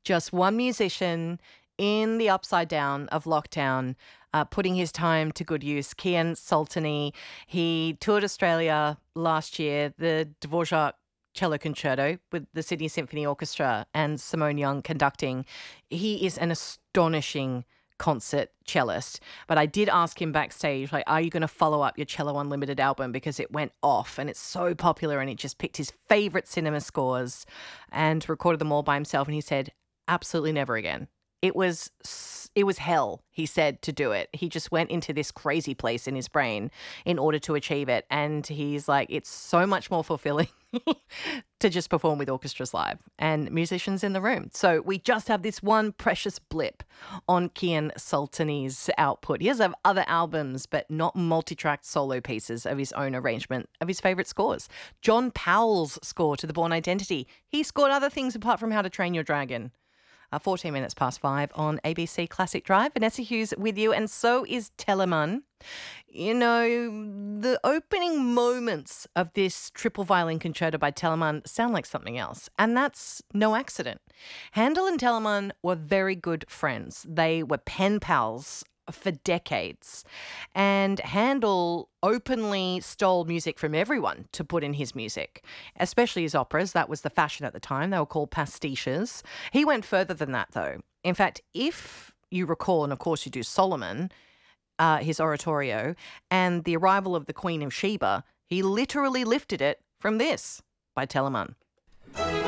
Just one musician in the upside down of lockdown, putting his time to good use. Kian Soltani, he toured Australia last year, the Dvorak Cello Concerto with the Sydney Symphony Orchestra and Simone Young conducting. He is an astonishing concert cellist. But I did ask him backstage, like, are you going to follow up your Cello Unlimited album? Because it went off and it's so popular, and he just picked his favourite cinema scores and recorded them all by himself. And he said, absolutely never again. It was hell, he said, to do it. He just went into this crazy place in his brain in order to achieve it. And he's like, it's so much more fulfilling to just perform with orchestras live and musicians in the room. So we just have this one precious blip on Kian Soltani's output. He has other albums, but not multi-tracked solo pieces of his own arrangement of his favourite scores. John Powell's score to The Bourne Identity. He scored other things apart from How to Train Your Dragon. 14 minutes past 5 on ABC Classic Drive. Vanessa Hughes with you, and so is Telemann. You know, the opening moments of this triple violin concerto by Telemann sound like something else, and that's no accident. Handel and Telemann were very good friends. They were pen pals for decades, and Handel openly stole music from everyone to put in his music, especially his operas. That was the fashion at the time. They were called pastiches. He went further than that, though. In fact, if you recall, and of course you do, Solomon, his oratorio, and the arrival of the Queen of Sheba, he literally lifted it from this by Telemann.